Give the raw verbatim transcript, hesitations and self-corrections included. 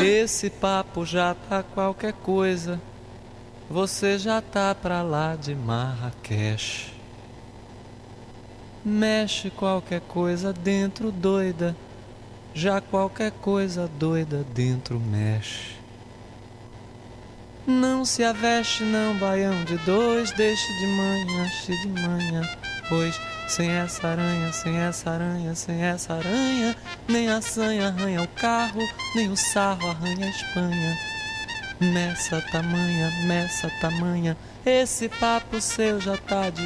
Esse papo já tá qualquer coisa. Você já tá pra lá de Marrakech. Mexe qualquer coisa dentro doida. Já qualquer coisa doida dentro mexe. Não se aveste não, baião de dois. Deixe de manhã, cheio de manhã. Pois sem essa aranha, sem essa aranha, sem essa aranha, nem a sanha arranha o carro, nem o sarro arranha a Espanha. Nessa tamanha, nessa tamanha, esse papo seu já tá de